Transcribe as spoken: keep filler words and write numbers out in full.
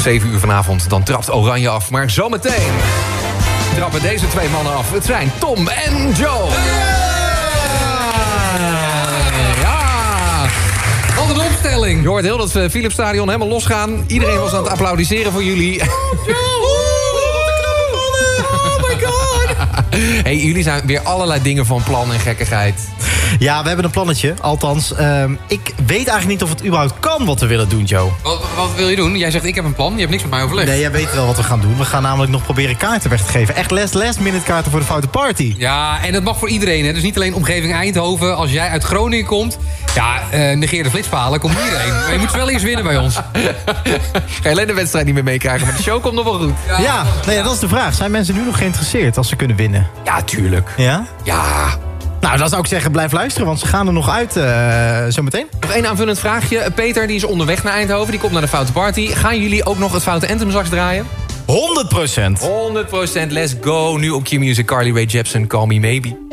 zeven uur vanavond, dan trapt Oranje af. Maar zometeen trappen deze twee mannen af. Het zijn Tom en Joe. Ja! Wat een opstelling. Je hoort heel dat Philips Stadion helemaal losgaan. Iedereen was aan het applaudisseren voor jullie. Hey, jullie zijn weer allerlei dingen van plan en gekkigheid. Ja, we hebben een plannetje. Althans, um, ik weet eigenlijk niet of het überhaupt kan wat we willen doen, Joe. Wat, wat wil je doen? Jij zegt ik heb een plan, je hebt niks met mij overlegd. Nee, jij weet wel wat we gaan doen. We gaan namelijk nog proberen kaarten weg te geven. Echt last, last minute kaarten voor de Foute Party. Ja, en dat mag voor iedereen. Hè? Dus niet alleen omgeving Eindhoven. Als jij uit Groningen komt, ja, uh, negeer de flitspalen, kom hierheen. Maar je moet wel eens winnen bij ons. Ga je alleen de wedstrijd niet meer meekrijgen, maar de show komt nog wel goed. Ja, ja, nee, dat is de vraag. Zijn mensen nu nog geïnteresseerd als ze kunnen winnen? Ja, tuurlijk. Ja? Ja. Nou, dan zou ik zeggen, blijf luisteren, want ze gaan er nog uit uh, zometeen. Nog één aanvullend vraagje. Peter, die is onderweg naar Eindhoven, die komt naar de Foute Party. Gaan jullie ook nog het Foute Anthem straks draaien? honderd procent. honderd procent, let's go. Nu op Q-Music, Carly Rae Jepsen, Call Me Maybe.